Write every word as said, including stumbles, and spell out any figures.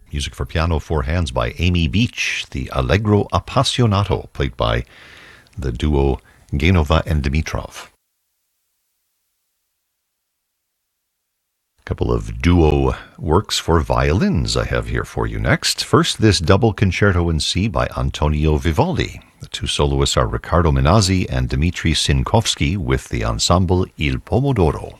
Music for piano, four hands by Amy Beach, the Allegro Appassionato, played by the duo Genova and Dimitrov. A couple of duo works for violins I have here for you next. First, this double concerto in C by Antonio Vivaldi. The two soloists are Riccardo Minazzi and Dmitri Sinkovsky with the ensemble Il Pomodoro.